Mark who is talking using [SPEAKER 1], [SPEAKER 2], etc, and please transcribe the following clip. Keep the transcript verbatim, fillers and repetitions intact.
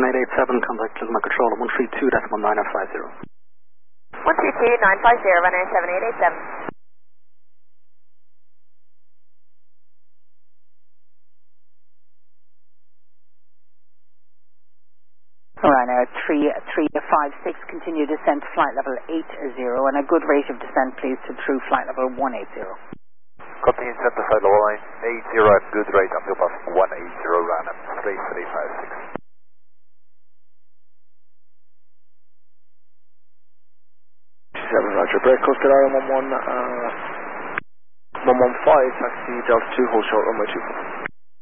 [SPEAKER 1] seven eight eight seven, contact Lismore Control at one three two decimal nine five zero.
[SPEAKER 2] one three two nine five zero, runway seven eight eight seven.
[SPEAKER 3] Ryanair three three five six, continue descent to flight level eight zero, and a good rate of descent please to through flight level one eight zero.
[SPEAKER 4] Continue descent to flight level eight zero at good rate until pass one eight zero, Ryanair three three five six.
[SPEAKER 5] seven, Roger, break coast Galaria one one, uh, one one five, taxi Delta two, hold short runway two four.